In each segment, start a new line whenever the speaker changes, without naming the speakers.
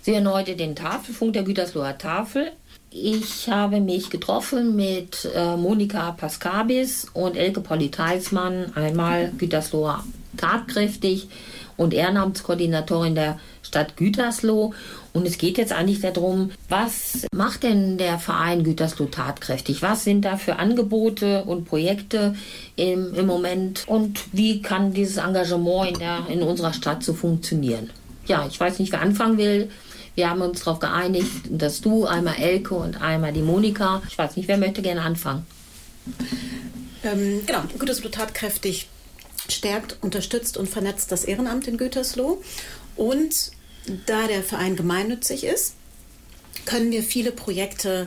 Sie hören heute den Tafelfunk der Gütersloher Tafel. Ich habe mich getroffen mit Monika Paskabis und Elke Polly-Theismann, einmal Gütersloher tatkräftig und Ehrenamtskoordinatorin der Stadt Gütersloh. Und es geht jetzt eigentlich darum, was macht denn der Verein Gütersloh tatkräftig? Was sind da für Angebote und Projekte im Moment? Und wie kann dieses Engagement in unserer Stadt so funktionieren? Ja, ich weiß nicht, wer anfangen will. Wir haben uns darauf geeinigt, dass du, einmal Elke und einmal die Monika. Ich weiß nicht, wer möchte gerne anfangen?
Genau, Gütersloh tatkräftig stärkt, unterstützt und vernetzt das Ehrenamt in Gütersloh. Und da der Verein gemeinnützig ist, können wir viele Projekte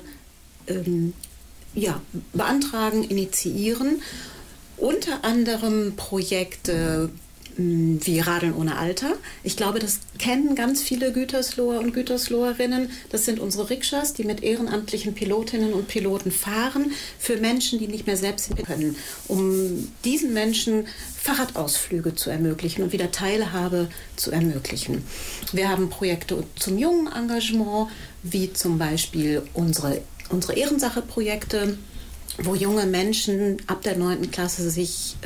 beantragen, initiieren. Unter anderem Projekte wie Radeln ohne Alter. Ich glaube, das kennen ganz viele Gütersloher und Gütersloherinnen. Das sind unsere Rikschas, die mit ehrenamtlichen Pilotinnen und Piloten fahren für Menschen, die nicht mehr selbst hin können, um diesen Menschen Fahrradausflüge zu ermöglichen und wieder Teilhabe zu ermöglichen. Wir haben Projekte zum jungen Engagement, wie zum Beispiel unsere Ehrensache-Projekte, wo junge Menschen ab der 9. Klasse sich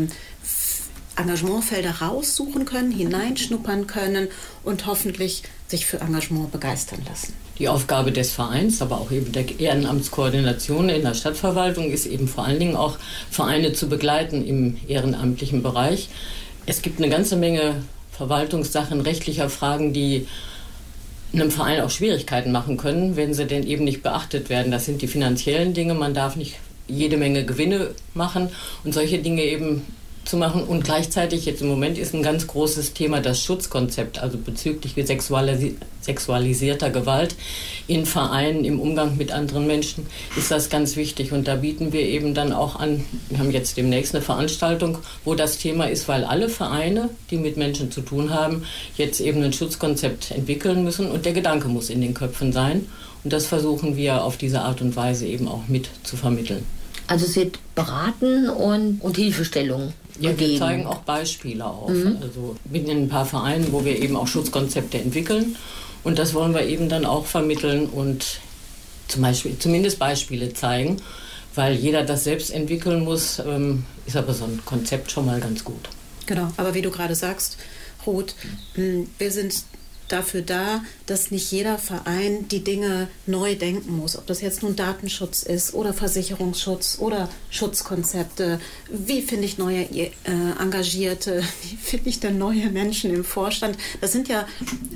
Engagementfelder raussuchen können, hineinschnuppern können und hoffentlich sich für Engagement begeistern lassen.
Die Aufgabe des Vereins, aber auch eben der Ehrenamtskoordination in der Stadtverwaltung ist eben vor allen Dingen auch, Vereine zu begleiten im ehrenamtlichen Bereich. Es gibt eine ganze Menge Verwaltungssachen, rechtlicher Fragen, die einem Verein auch Schwierigkeiten machen können, wenn sie denn eben nicht beachtet werden. Das sind die finanziellen Dinge, man darf nicht jede Menge Gewinne machen und solche Dinge eben zu machen. Und gleichzeitig jetzt im Moment ist ein ganz großes Thema das Schutzkonzept, also bezüglich sexualisierter Gewalt in Vereinen, im Umgang mit anderen Menschen ist das ganz wichtig. Und da bieten wir eben dann auch an, wir haben jetzt demnächst eine Veranstaltung, wo das Thema ist, weil alle Vereine, die mit Menschen zu tun haben, jetzt eben ein Schutzkonzept entwickeln müssen und der Gedanke muss in den Köpfen sein. Und das versuchen wir auf diese Art und Weise eben auch mit zu vermitteln.
Also es wird beraten und Hilfestellung.
Ja, wir zeigen auch Beispiele auf. Also mit ein paar Vereinen, wo wir eben auch Schutzkonzepte entwickeln. Und das wollen wir eben dann auch vermitteln und zumindest Beispiele zeigen. Weil jeder das selbst entwickeln muss, ist aber so ein Konzept schon mal ganz gut.
Genau, aber wie du gerade sagst, Ruth, wir sind dafür da, dass nicht jeder Verein die Dinge neu denken muss. Ob das jetzt nun Datenschutz ist oder Versicherungsschutz oder Schutzkonzepte. Wie finde ich neue Engagierte? Wie finde ich denn neue Menschen im Vorstand? Das sind ja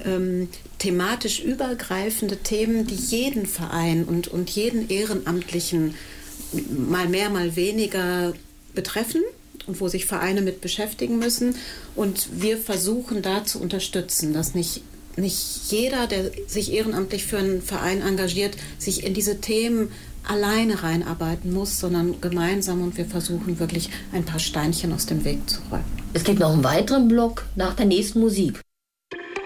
thematisch übergreifende Themen, die jeden Verein und jeden Ehrenamtlichen mal mehr, mal weniger betreffen und wo sich Vereine mit beschäftigen müssen. Und wir versuchen da zu unterstützen, dass nicht jeder, der sich ehrenamtlich für einen Verein engagiert, sich in diese Themen alleine reinarbeiten muss, sondern gemeinsam, und wir versuchen wirklich ein paar Steinchen aus dem Weg zu räumen.
Es gibt noch einen weiteren Block nach der nächsten Musik.